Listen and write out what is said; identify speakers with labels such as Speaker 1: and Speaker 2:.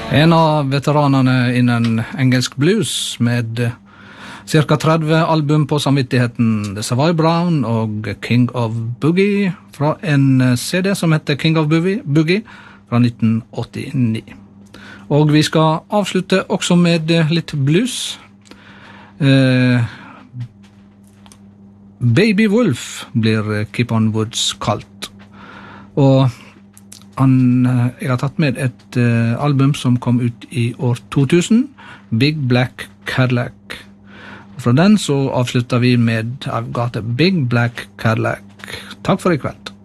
Speaker 1: En av veteranene innen engelsk blues med cirka 30 album på samvittigheten, The Savoy Brown og King of Boogie, fra en CD som heter King of Boogie fra 1989. Og vi skal avslutte også med litt blues. Baby Wolf blir Keep On Woods kalt. Og jeg har tatt med et album som kom ut i år 2000, Big Black Cadillac. Og fra den så avslutter vi med I've Got a Big Black Cadillac. Takk for i kveld.